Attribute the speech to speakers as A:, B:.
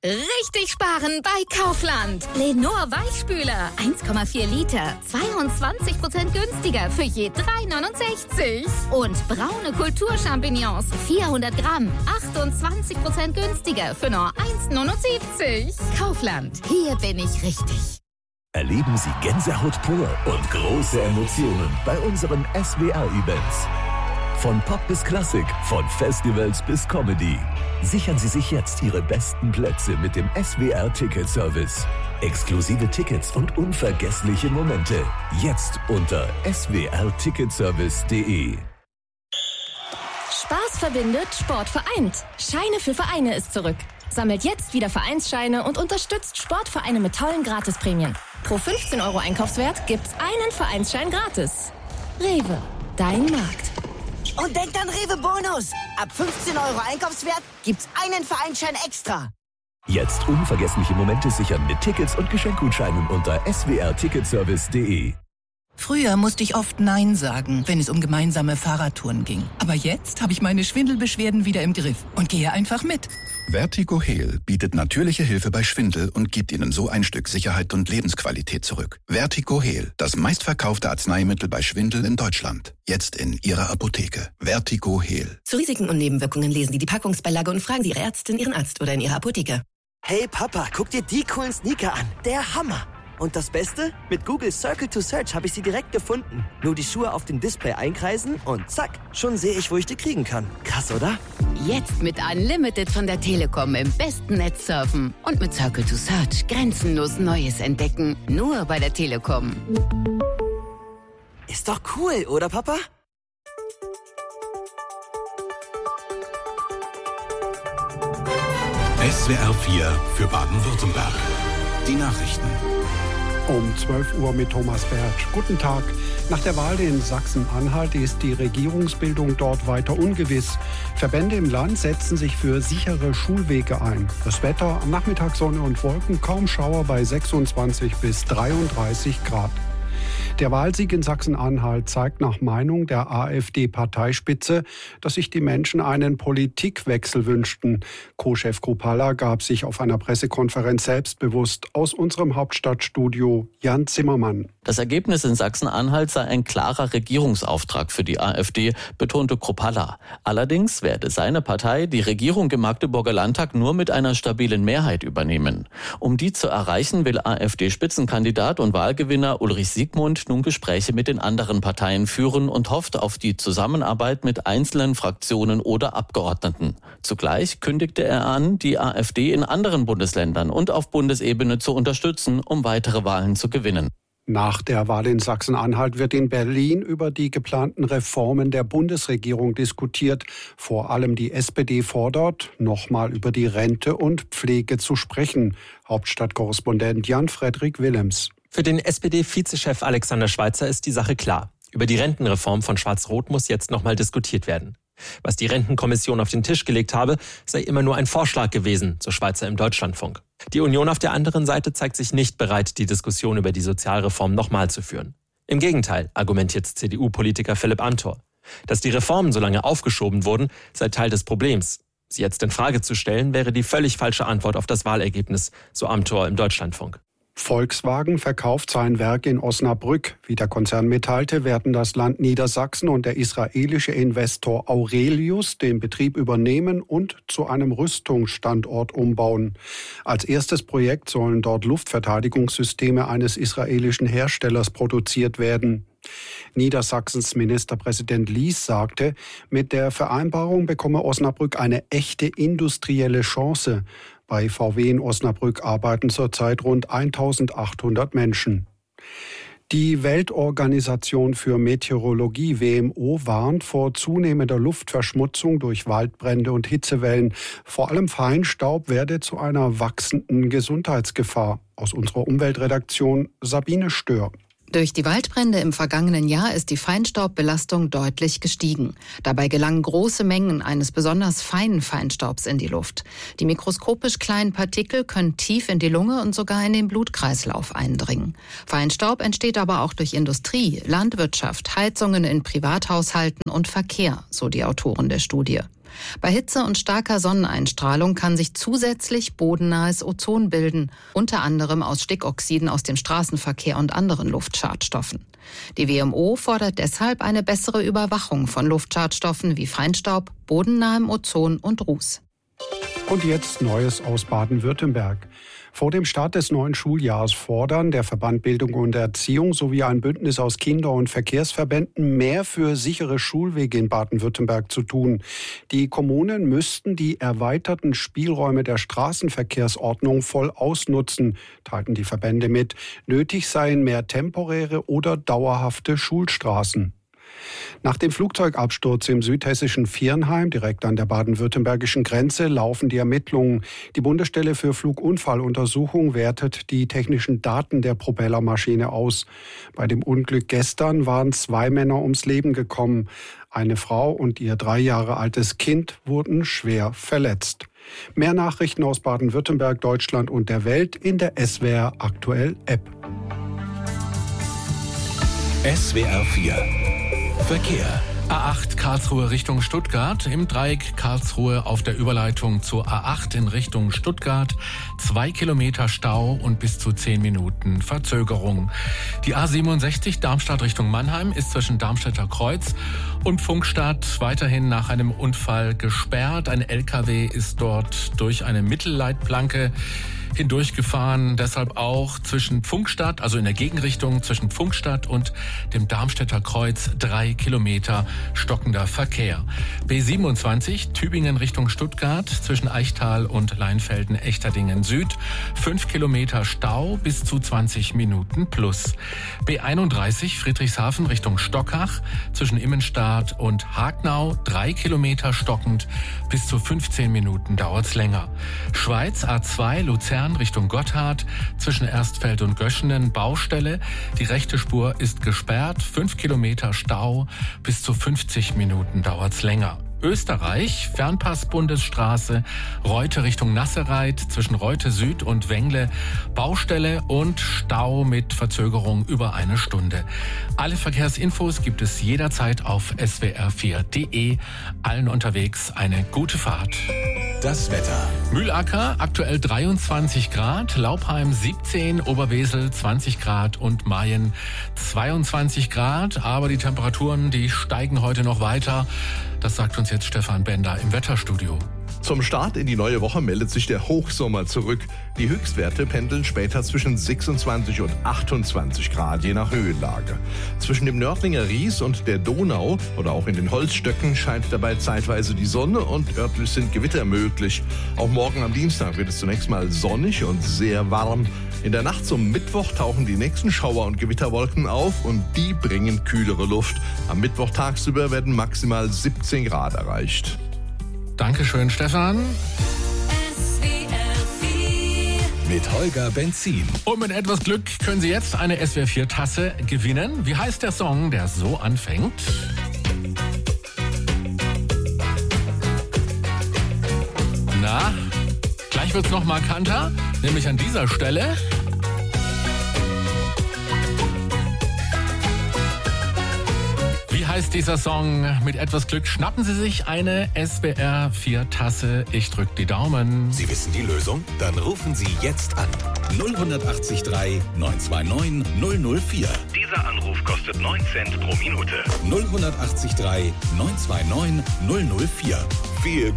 A: Richtig sparen bei Kaufland. Lenor Weichspüler, 1,4 Liter, 22% günstiger für je 3,69. Und braune Kulturchampignons, 400 Gramm, 28% günstiger für nur 1,79. Kaufland, hier bin ich richtig.
B: Erleben Sie Gänsehaut pur und große Emotionen bei unseren SWR-Events. Von Pop bis Klassik, von Festivals bis Comedy. Sichern Sie sich jetzt Ihre besten Plätze mit dem SWR-Ticket-Service. Exklusive Tickets und unvergessliche Momente. Jetzt unter swrticketservice.de.
C: Spaß verbindet, Sport vereint. Scheine für Vereine ist zurück. Sammelt jetzt wieder Vereinsscheine und unterstützt Sportvereine mit tollen Gratisprämien. Pro 15 € Einkaufswert gibt's einen Vereinsschein gratis. Rewe, dein Markt.
D: Und denkt an Rewe Bonus. Ab 15 € Einkaufswert gibt's einen Vereinsschein extra.
B: Jetzt unvergessliche Momente sichern mit Tickets und Geschenkgutscheinen unter swrticketservice.de.
E: Früher musste ich oft Nein sagen, wenn es um gemeinsame Fahrradtouren ging. Aber jetzt habe ich meine Schwindelbeschwerden wieder im Griff und gehe einfach mit.
F: Vertigo Heal bietet natürliche Hilfe bei Schwindel und gibt Ihnen so ein Stück Sicherheit und Lebensqualität zurück. Vertigo Heal, das meistverkaufte Arzneimittel bei Schwindel in Deutschland. Jetzt in Ihrer Apotheke. Vertigo Heal.
G: Zu Risiken und Nebenwirkungen lesen Sie die Packungsbeilage und fragen Sie Ihre Ärztin, Ihren Arzt oder in Ihrer Apotheke.
D: Hey Papa, guck dir die coolen Sneaker an. Der Hammer. Und das Beste? Mit Google Circle to Search habe ich sie direkt gefunden. Nur die Schuhe auf dem Display einkreisen und zack, schon sehe ich, wo ich die kriegen kann. Krass, oder?
A: Jetzt mit Unlimited von der Telekom im besten Netz surfen. Und mit Circle to Search grenzenlos Neues entdecken. Nur bei der Telekom.
D: Ist doch cool, oder Papa?
H: SWR 4 für Baden-Württemberg. Die Nachrichten.
I: Um 12 Uhr mit Thomas Bertsch. Guten Tag. Nach der Wahl in Sachsen-Anhalt ist die Regierungsbildung dort weiter ungewiss. Verbände im Land setzen sich für sichere Schulwege ein. Das Wetter, am Nachmittag Sonne und Wolken, kaum Schauer bei 26 bis 33 Grad. Der Wahlsieg in Sachsen-Anhalt zeigt nach Meinung der AfD-Parteispitze, dass sich die Menschen einen Politikwechsel wünschten. Co-Chef Kruppalla gab sich auf einer Pressekonferenz selbstbewusst. Aus unserem Hauptstadtstudio Jan Zimmermann.
J: Das Ergebnis in Sachsen-Anhalt sei ein klarer Regierungsauftrag für die AfD, betonte Kruppalla. Allerdings werde seine Partei die Regierung im Magdeburger Landtag nur mit einer stabilen Mehrheit übernehmen. Um die zu erreichen, will AfD-Spitzenkandidat und Wahlgewinner Ulrich Siegmund nun Gespräche mit den anderen Parteien führen und hofft auf die Zusammenarbeit mit einzelnen Fraktionen oder Abgeordneten. Zugleich kündigte er an, die AfD in anderen Bundesländern und auf Bundesebene zu unterstützen, um weitere Wahlen zu gewinnen.
I: Nach der Wahl in Sachsen-Anhalt wird in Berlin über die geplanten Reformen der Bundesregierung diskutiert. Vor allem die SPD fordert, nochmal über die Rente und Pflege zu sprechen. Hauptstadtkorrespondent Jan-Fredrik Willems.
K: Für den SPD-Vizechef Alexander Schweitzer ist die Sache klar. Über die Rentenreform von Schwarz-Rot muss jetzt nochmal diskutiert werden. Was die Rentenkommission auf den Tisch gelegt habe, sei immer nur ein Vorschlag gewesen, so Schweitzer im Deutschlandfunk. Die Union auf der anderen Seite zeigt sich nicht bereit, die Diskussion über die Sozialreform nochmal zu führen. Im Gegenteil, argumentiert CDU-Politiker Philipp Amthor. Dass die Reformen so lange aufgeschoben wurden, sei Teil des Problems. Sie jetzt in Frage zu stellen, wäre die völlig falsche Antwort auf das Wahlergebnis, so Amthor im Deutschlandfunk.
I: Volkswagen verkauft sein Werk in Osnabrück. Wie der Konzern mitteilte, werden das Land Niedersachsen und der israelische Investor Aurelius den Betrieb übernehmen und zu einem Rüstungsstandort umbauen. Als erstes Projekt sollen dort Luftverteidigungssysteme eines israelischen Herstellers produziert werden. Niedersachsens Ministerpräsident Lies sagte, mit der Vereinbarung bekomme Osnabrück eine echte industrielle Chance. Bei VW in Osnabrück arbeiten zurzeit rund 1800 Menschen. Die Weltorganisation für Meteorologie WMO warnt vor zunehmender Luftverschmutzung durch Waldbrände und Hitzewellen. Vor allem Feinstaub werde zu einer wachsenden Gesundheitsgefahr. Aus unserer Umweltredaktion Sabine Stör.
L: Durch die Waldbrände im vergangenen Jahr ist die Feinstaubbelastung deutlich gestiegen. Dabei gelangen große Mengen eines besonders feinen Feinstaubs in die Luft. Die mikroskopisch kleinen Partikel können tief in die Lunge und sogar in den Blutkreislauf eindringen. Feinstaub entsteht aber auch durch Industrie, Landwirtschaft, Heizungen in Privathaushalten und Verkehr, so die Autoren der Studie. Bei Hitze und starker Sonneneinstrahlung kann sich zusätzlich bodennahes Ozon bilden, unter anderem aus Stickoxiden aus dem Straßenverkehr und anderen Luftschadstoffen. Die WMO fordert deshalb eine bessere Überwachung von Luftschadstoffen wie Feinstaub, bodennahem Ozon und Ruß.
I: Und jetzt Neues aus Baden-Württemberg. Vor dem Start des neuen Schuljahres fordern der Verband Bildung und Erziehung sowie ein Bündnis aus Kinder- und Verkehrsverbänden mehr für sichere Schulwege in Baden-Württemberg zu tun. Die Kommunen müssten die erweiterten Spielräume der Straßenverkehrsordnung voll ausnutzen, teilten die Verbände mit. Nötig seien mehr temporäre oder dauerhafte Schulstraßen. Nach dem Flugzeugabsturz im südhessischen Viernheim, direkt an der baden-württembergischen Grenze, laufen die Ermittlungen. Die Bundesstelle für Flugunfalluntersuchung wertet die technischen Daten der Propellermaschine aus. Bei dem Unglück gestern waren 2 Männer ums Leben gekommen. Eine Frau und ihr 3 Jahre altes Kind wurden schwer verletzt. Mehr Nachrichten aus Baden-Württemberg, Deutschland und der Welt in der SWR Aktuell App.
H: SWR 4 Verkehr.
M: A8 Karlsruhe Richtung Stuttgart. Im Dreieck Karlsruhe auf der Überleitung zur A8 in Richtung Stuttgart. 2 Kilometer Stau und bis zu 10 Minuten Verzögerung. Die A67 Darmstadt Richtung Mannheim ist zwischen Darmstädter Kreuz und Pfungstadt weiterhin nach einem Unfall gesperrt. Ein LKW ist dort durch eine Mittelleitplanke hindurchgefahren, deshalb auch zwischen Pfungstadt, also in der Gegenrichtung zwischen Pfungstadt und dem Darmstädter Kreuz 3 Kilometer stockender Verkehr. B27 Tübingen Richtung Stuttgart zwischen Eichtal und Leinfelden-Echterdingen Süd 5 Kilometer Stau bis zu 20 Minuten plus. B31 Friedrichshafen Richtung Stockach zwischen Immenstadt und Hagnau 3 Kilometer stockend, bis zu 15 Minuten dauert's länger. Schweiz A2 Luzern Richtung Gotthard zwischen Erstfeld und Göschenen Baustelle. Die rechte Spur ist gesperrt, 5 Kilometer Stau, bis zu 50 Minuten dauert's länger. Österreich, Fernpass-Bundesstraße, Reute Richtung Nassereit, zwischen Reute Süd und Wengle, Baustelle und Stau mit Verzögerung über 1 Stunde. Alle Verkehrsinfos gibt es jederzeit auf swr4.de. Allen unterwegs eine gute Fahrt.
H: Das Wetter.
M: Mühlacker aktuell 23 Grad, Laubheim 17, Oberwesel 20 Grad und Mayen 22 Grad. Aber die Temperaturen, die steigen heute noch weiter. Das sagt uns jetzt Stefan Bender im Wetterstudio.
N: Zum Start in die neue Woche meldet sich der Hochsommer zurück. Die Höchstwerte pendeln später zwischen 26 und 28 Grad, je nach Höhenlage. Zwischen dem Nördlinger Ries und der Donau oder auch in den Holzstöcken scheint dabei zeitweise die Sonne und örtlich sind Gewitter möglich. Auch morgen am Dienstag wird es zunächst mal sonnig und sehr warm. In der Nacht zum Mittwoch tauchen die nächsten Schauer- und Gewitterwolken auf und die bringen kühlere Luft. Am Mittwoch tagsüber werden maximal 17 Grad erreicht.
M: Dankeschön, Stefan.
H: Mit Holger Benzin.
M: Und mit etwas Glück können Sie jetzt eine SWR4-Tasse gewinnen. Wie heißt der Song, der so anfängt? Na, gleich wird's noch markanter, nämlich an dieser Stelle. Wie heißt dieser Song? Mit etwas Glück schnappen Sie sich eine SWR4-Tasse. Ich drück die Daumen.
H: Sie wissen die Lösung? Dann rufen Sie jetzt an. 0183 929 004.
O: Dieser Anruf kostet 9 Cent pro Minute.
H: 0183 929 004. Viel